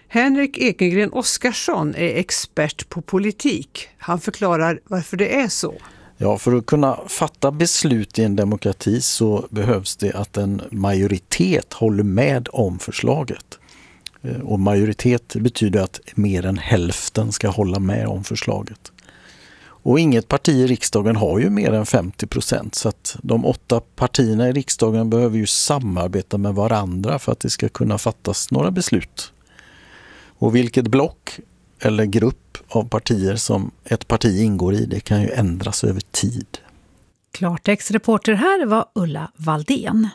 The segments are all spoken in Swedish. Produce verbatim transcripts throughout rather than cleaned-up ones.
Henrik Ekengren Oskarsson är expert på politik. Han förklarar varför det är så. Ja, för att kunna fatta beslut i en demokrati så behövs det att en majoritet håller med om förslaget. Och majoritet betyder att mer än hälften ska hålla med om förslaget. Och inget parti i riksdagen har ju mer än femtio procent, så att de åtta partierna i riksdagen behöver ju samarbeta med varandra för att det ska kunna fattas några beslut. Och vilket block eller grupp av partier som ett parti ingår i, det kan ju ändras över tid. Klartextreporter här var Ulla Valdén.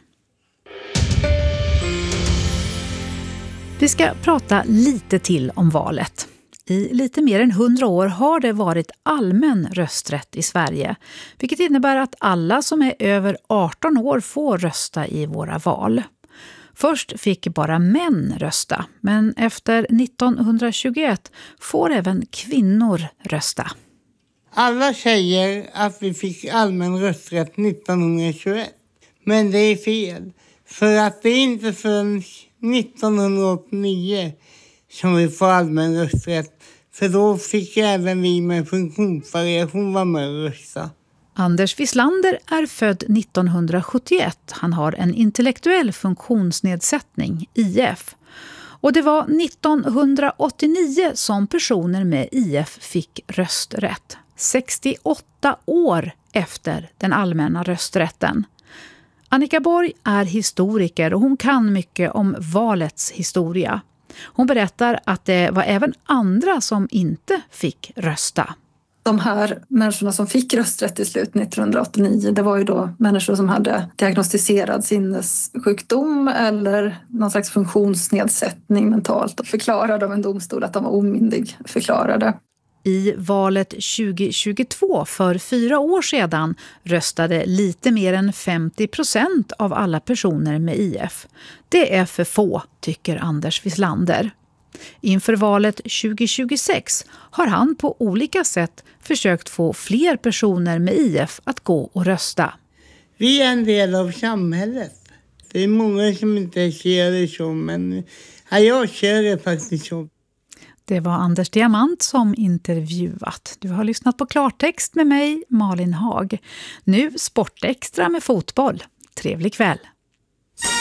Vi ska prata lite till om valet. I lite mer än hundra år har det varit allmän rösträtt i Sverige, vilket innebär att alla som är över arton år får rösta i våra val. Först fick bara män rösta, men efter nittonhundratjugoett får även kvinnor rösta. Alla säger att vi fick allmän rösträtt nittonhundratjugoett, men det är fel. För att det är inte förrän nittonhundraåttionio som vi får allmän rösträtt. För då fick även vi med funktionsvariation vara med och rösta. Anders Wislander är född nittonhundrasjuttioett. Han har en intellektuell funktionsnedsättning, I F. Och det var nittonhundraåttionio som personer med I F fick rösträtt. sextioåtta år efter den allmänna rösträtten. Annika Borg är historiker och hon kan mycket om valets historia. Hon berättar att det var även andra som inte fick rösta. De här människorna som fick rösträtt i slut nittonhundraåttionio, det var ju då människor som hade diagnostiserad sinnessjukdom eller någon slags funktionsnedsättning mentalt och förklarade av en domstol att de var omyndig förklarade. I valet tjugohundratjugotvå för fyra år sedan röstade lite mer än femtio procent av alla personer med I F. Det är för få, tycker Anders Wislander. Inför valet tjugohundratjugosex har han på olika sätt försökt få fler personer med I F att gå och rösta. Vi är en del av samhället. Det är många som inte ser det så, men ja, jag ser det faktiskt så. Det var Anders Diamant som intervjuat. Du har lyssnat på Klartext med mig, Malin Haag. Nu Sportextra med fotboll. Trevlig kväll!